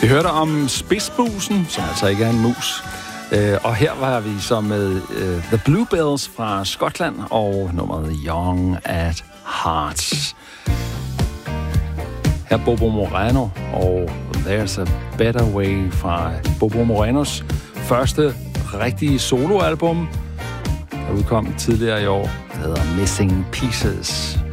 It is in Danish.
Vi hørte om spidsbusen, som altså ikke er en mus. Og her var vi så med The Bluebells fra Skotland og nummeret Young at Heart. Her Bobo Moreno og There's a Better Way fra Bobo Morenos første rigtige soloalbum, der udkom tidligere i år. Det hedder Missing Pieces.